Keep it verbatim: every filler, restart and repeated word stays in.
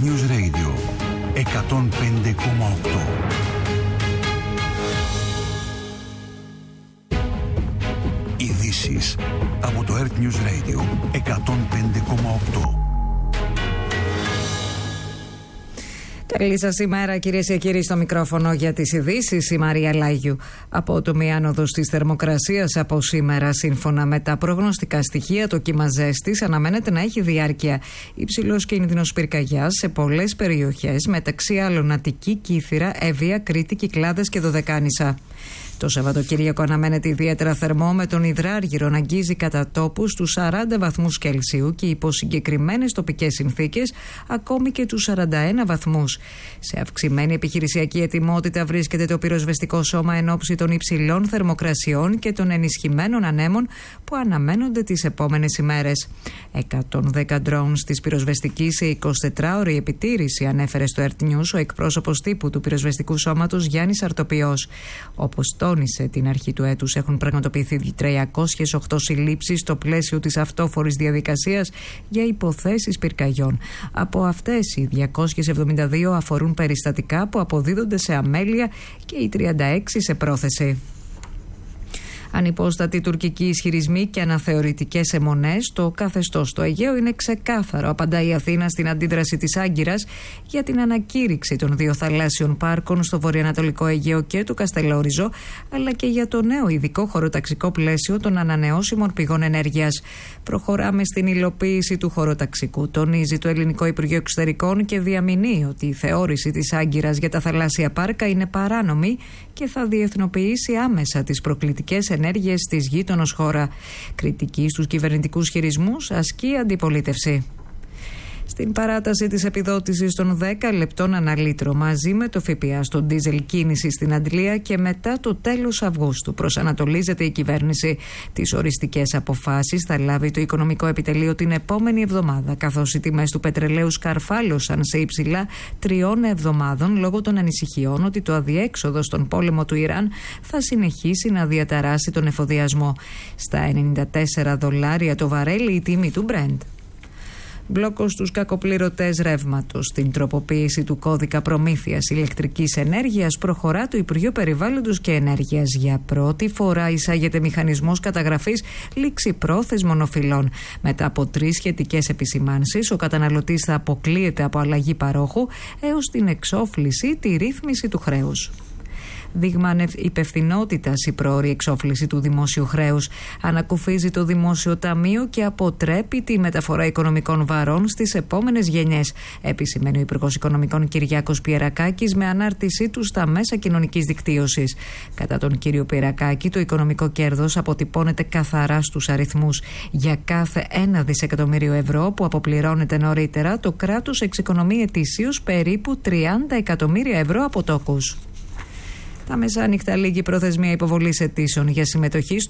Earth News Radio εκατόν πέντε κόμμα οκτώ. Ειδήσεις από το Earth News Radio εκατόν πέντε κόμμα οκτώ. Καλή σας ημέρα, κυρίες και κύριοι, στο μικρόφωνο για τις ειδήσεις η Μαρία Λάγιου. Απότομη άνοδος της θερμοκρασίας από σήμερα, σύμφωνα με τα προγνωστικά στοιχεία, το κύμα ζέστης αναμένεται να έχει διάρκεια. Υψηλός κίνδυνος πυρκαγιάς σε πολλές περιοχές, μεταξύ άλλων Αττική, Κύθυρα, Εύβοια, Κρήτη, Κυκλάδες και Δωδεκάνησα. Το Σαββατοκύριακο αναμένεται ιδιαίτερα θερμό, με τον Ιδράργυρο να αγγίζει κατά τόπους στους σαράντα βαθμούς Κελσίου και υπό συγκεκριμένες τοπικές συνθήκες ακόμη και τους σαράντα ένα βαθμούς. Σε αυξημένη επιχειρησιακή ετοιμότητα βρίσκεται το πυροσβεστικό σώμα εν ώψη των υψηλών θερμοκρασιών και των ενισχυμένων ανέμων που αναμένονται τις επόμενες ημέρες. εκατόν δέκα drones της πυροσβεστικής σε εικοσιτετράωρη επιτήρηση, ανέφερε στο Earth News ο εκπρόσωπος τύπου του πυροσβεστικού σώματος Γιάννης Αρτοπιός. Όπως τόνισε, την αρχή του έτους έχουν πραγματοποιηθεί τριακόσιες οκτώ συλλήψεις στο πλαίσιο της αυτόφορης διαδικασίας για υποθέσεις πυρκαγιών. Από αυτές, οι διακόσιες εβδομήντα δύο αφορούν περιστατικά που αποδίδονται σε αμέλεια και οι τριάντα έξι σε πρόθεση. Ανυπόστατοι τουρκικοί ισχυρισμοί και αναθεωρητικές αιμονές, το καθεστώς στο Αιγαίο είναι ξεκάθαρο, απαντά η Αθήνα στην αντίδραση της Άγκυρας για την ανακήρυξη των δύο θαλάσσιων πάρκων στο βορειοανατολικό Αιγαίο και του Καστελόριζο, αλλά και για το νέο ειδικό χωροταξικό πλαίσιο των ανανεώσιμων πηγών ενέργειας. Προχωράμε στην υλοποίηση του χωροταξικού, τονίζει το Ελληνικό Υπουργείο Εξωτερικών και διαμηνύει ότι η θεώρηση της Άγκυρας για τα θαλάσσια πάρκα είναι παράνομη και θα διεθνοποιήσει άμεσα τις προκλητικές ενέργειες της γείτονος χώρα. Κριτική στους κυβερνητικούς χειρισμούς ασκεί αντιπολίτευση. Στην παράταση της επιδότησης των δέκα λεπτών ανά λίτρο μαζί με το ΦΠΑ στο ντίζελ κίνηση στην Αντλία και μετά το τέλος Αυγούστου προσανατολίζεται η κυβέρνηση. Τις οριστικές αποφάσεις θα λάβει το Οικονομικό Επιτελείο την επόμενη εβδομάδα, καθώς οι τιμές του πετρελαίου σκαρφάλωσαν σε υψηλά τριών εβδομάδων λόγω των ανησυχιών ότι το αδιέξοδο στον πόλεμο του Ιράν θα συνεχίσει να διαταράσει τον εφοδιασμό. Στα ενενήντα τέσσερα δολάρια το βαρέλι η τιμή του Brent. Μπλόκο στους κακοπληρωτές ρεύματος. Στην τροποποίηση του κώδικα προμήθειας ηλεκτρικής ενέργειας προχωρά το Υπουργείο Περιβάλλοντος και Ενέργειας. Για πρώτη φορά εισάγεται μηχανισμός καταγραφής ληξιπρόθεσμων οφειλών. Μετά από τρεις σχετικές επισημάνσεις, ο καταναλωτής θα αποκλείεται από αλλαγή παρόχου έως την εξόφληση, τη ρύθμιση του χρέους. Δείγμα υπευθυνότητας η πρόωρη εξόφληση του δημόσιου χρέους. Ανακουφίζει το Δημόσιο Ταμείο και αποτρέπει τη μεταφορά οικονομικών βαρών στις επόμενες γενιές, επισημαίνει ο Υπουργός Οικονομικών Κυριάκος Πιερακάκης με ανάρτησή του στα μέσα κοινωνικής δικτύωσης. Κατά τον κύριο Πιερακάκη, το οικονομικό κέρδος αποτυπώνεται καθαρά στους αριθμούς. Για κάθε ένα δισεκατομμύριο ευρώ που αποπληρώνεται νωρίτερα, το κράτος εξοικονομεί ετησίως περίπου τριάντα εκατομμύρια ευρώ από τόκους. Τα μεσάνυχτα λίγη προθεσμία υποβολής αιτήσεων για συμμετοχή